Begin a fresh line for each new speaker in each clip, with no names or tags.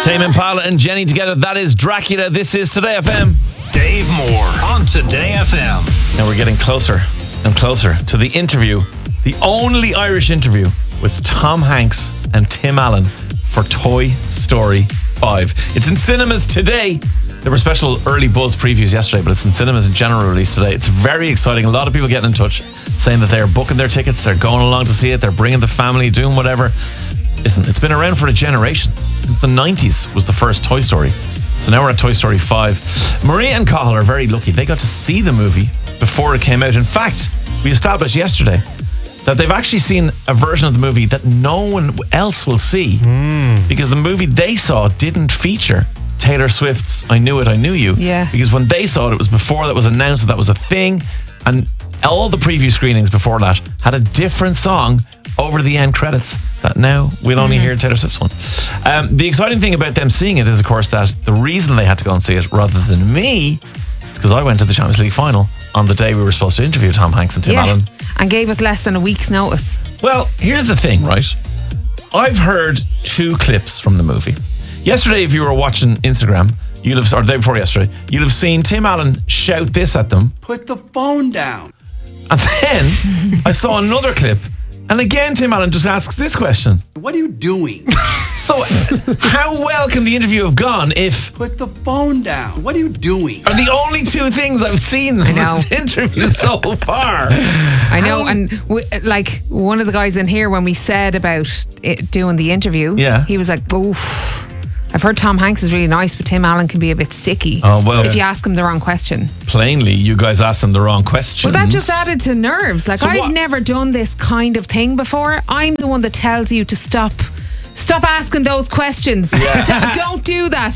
Tame Impala and Jenny together. That is Dracula. This is Today FM.
Dave Moore on Today FM.
Now we're getting closer and closer to the interview, the only Irish interview with Tom Hanks and Tim Allen for Toy Story 5. It's in cinemas today. There were special early buzz previews yesterday, but it's in cinemas in general release today. It's very exciting. A lot of people getting in touch saying that they're booking their tickets, they're going along to see it, they're bringing the family, doing whatever. Listen, it's been around for a generation. Since the 90s was the first Toy Story. So now we're at Toy Story 5. Maria and Cathal are very lucky. They got to see the movie before it came out. In fact, we established yesterday that they've actually seen a version of the movie that no one else will see because the movie they saw didn't feature Taylor Swift's I Knew It, I Knew You.
Yeah.
Because when they saw it, it was before that was announced that was a thing. And all the preview screenings before that had a different song over the end credits that now we'll only hear Taylor Swift's one. The exciting thing about them seeing it is, of course, that the reason they had to go and see it rather than me is because I went to the Champions League final on the day we were supposed to interview Tom Hanks and Tim Allen.
And gave us less than a week's notice.
Well, here's the thing, right? I've heard 2 clips from the movie. Yesterday, if you were watching Instagram, or the day before yesterday, you'd have seen Tim Allen shout this at them.
Put the phone down.
And then I saw another clip, and again Tim Allen just asks this question.
What are you doing?
So how well can the interview have gone if
Put the phone down. What are you doing?
are the only 2 things I've seen from this interview so far?
I know, and like one of the guys in here, when we said about doing the interview, he was like, oof, I've heard Tom Hanks is really nice, but Tim Allen can be a bit sticky if you ask him the wrong question.
Plainly, you guys asked him the wrong questions.
Well, that just added to nerves. Like, I've never done this kind of thing before. I'm the one that tells you to stop asking those questions. Don't do that.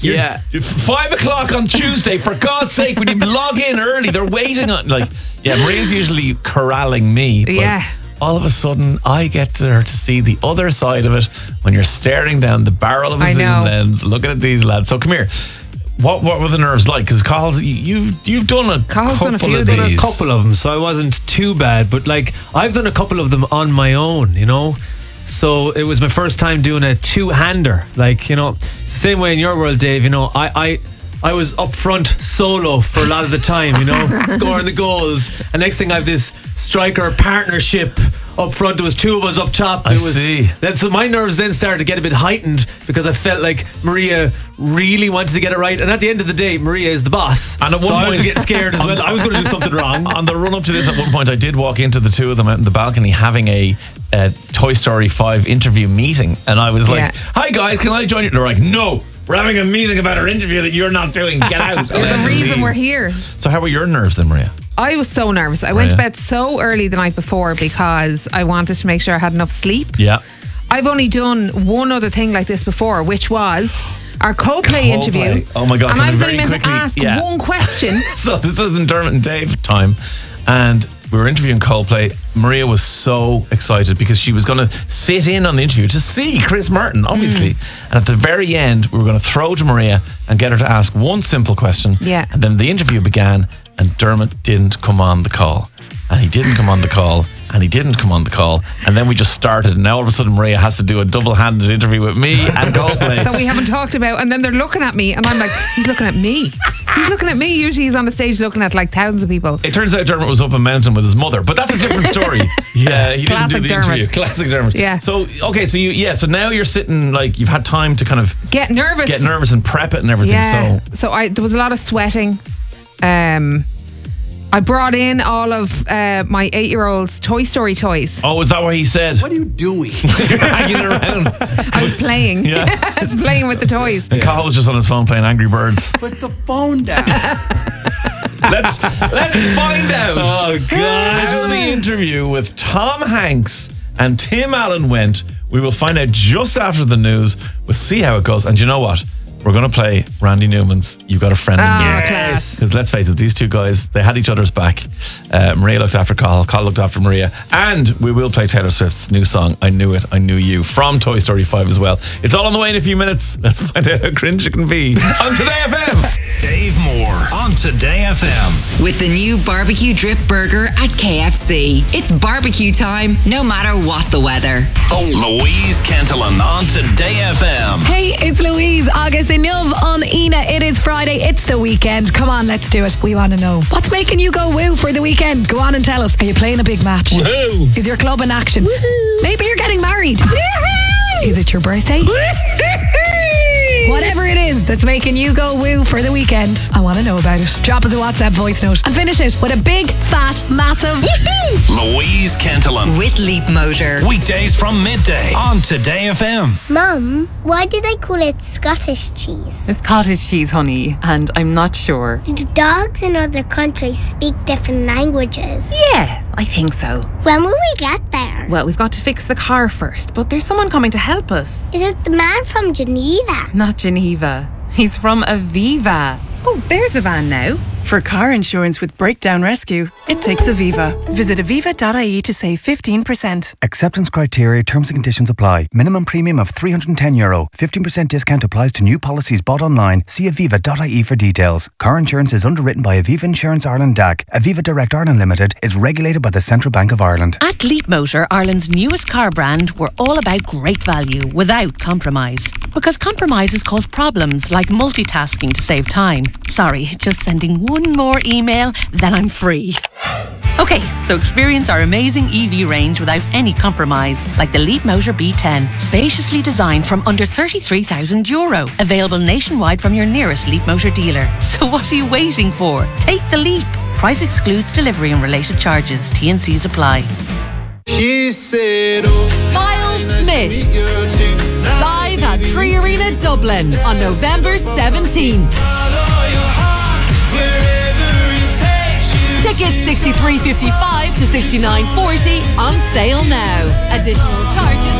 5 o'clock on Tuesday, for God's sake, when you log in early, they're waiting on, Maria's usually corralling me. But all of a sudden, I get her to see the other side of it when you're staring down the barrel of a zoom lens, looking at these lads. So come here. What were the nerves like? Because Cathal, you've done a couple of these.
A couple of them, so I wasn't too bad. But I've done a couple of them on my own, you know. So it was my first time doing a 2-hander. It's the same way in your world, Dave. You know, I was up front solo for a lot of the time, you know, scoring the goals. And next thing I have this striker partnership up front. There was 2 of us up top. So my nerves then started to get a bit heightened because I felt like Maria really wanted to get it right. And at the end of the day, Maria is the boss. And at one point, I was getting scared as well. I was going to do something wrong.
On the run up to this, at one point, I did walk into the 2 of them out in the balcony having a Toy Story 5 interview meeting. And I was like, hi guys, can I join you? They're like, no. We're having a meeting about our interview that you're not doing. Get out.
You're the reason we're here.
So how were your nerves then, Maria?
I was so nervous. I went to bed so early the night before because I wanted to make sure I had enough sleep.
Yeah.
I've only done one other thing like this before, which was our Coldplay interview.
Oh my God.
And I was only meant to ask one question.
So this was in Dermot and Dave time. And we were interviewing Coldplay. Maria was so excited because she was going to sit in on the interview to see Chris Martin, obviously. And at the very end, we were going to throw to Maria and get her to ask one simple question.
Yeah.
And then the interview began and Dermot didn't come on the call. And he didn't come on the call. And he didn't come on the call. And then we just started. And now all of a sudden Maria has to do a double-handed interview with me and Coldplay.
That we haven't talked about. And then they're looking at me. And I'm like, he's looking at me. He's looking at me. Usually he's on the stage looking at like thousands of people.
It turns out Dermot was up a mountain with his mother. But that's a different story. Yeah, he didn't do the interview. Classic Dermot.
Yeah.
So, okay, so now you're sitting, like, you've had time to kind of
get nervous
and prep it and everything.
Yeah. So there was a lot of sweating. I brought in all of my 8-year-old's Toy Story toys.
Oh, is that what he said?
What are you doing?
You're hanging around.
I was playing. I was playing with the toys.
And Cathal was just on his phone playing Angry Birds.
Put the phone down.
Let's find out how the interview with Tom Hanks and Tim Allen went. We will find out just after the news. We'll see how it goes. And you know what? We're going to play Randy Newman's You Got a Friend in Me.
Class.
Because let's face it, these 2 guys, they had each other's back. Maria looked after Cathal looked after Maria. And we will play Taylor Swift's new song, I Knew It, I Knew You, from Toy Story 5 as well. It's all on the way in a few minutes. Let's find out how cringe it can be on Today FM.
Dave Moore on Today FM.
With the new barbecue drip burger at KFC. It's barbecue time, no matter what the weather.
Louise Kentelan on Today FM.
Hey,
Hey, it's Louise, August Inuv on Ina. It is Friday, it's the weekend. Come on, let's do it. We want to know. What's making you go woo for the weekend? Go on and tell us. Are you playing a big match?
Woo!
Is your club in action? Woo-hoo. Maybe you're getting married. Woo-hoo. Is it your birthday? Whatever it is that's making you go woo for the weekend, I want to know about it. Drop us a WhatsApp voice note and finish it with a big, fat, massive
Louise Kentelin.
With Leap Motor.
Weekdays from midday on Today FM.
Mum, why do they call it Scottish cheese?
It's cottage cheese, honey, and I'm not sure.
Do dogs in other countries speak different languages?
Yeah, I think so.
When will we get there?
Well, we've got to fix the car first, but there's someone coming to help us.
Is it the man from Geneva?
Not Geneva. He's from Aviva. Oh, there's the van now.
For car insurance with Breakdown Rescue, it takes Aviva. Visit aviva.ie to save 15%.
Acceptance criteria, terms and conditions apply. Minimum premium of €310. 15% discount applies to new policies bought online. See aviva.ie for details. Car insurance is underwritten by Aviva Insurance Ireland DAC. Aviva Direct Ireland Limited is regulated by the Central Bank of Ireland.
At Leap Motor, Ireland's newest car brand, we're all about great value without compromise. Because compromises cause problems like multitasking to save time. Sorry, just sending one more email, then I'm free. Okay, so experience our amazing EV range without any compromise, like the Leap Motor B10, spaciously designed from under €33,000. Available nationwide from your nearest Leap Motor dealer. So what are you waiting for? Take the leap. Price excludes delivery and related charges. T&Cs apply.
She said,
Miles Smith, live at 3 Arena Dublin on November 17th. Tickets $63.55 to $69.40 on sale now. Additional charges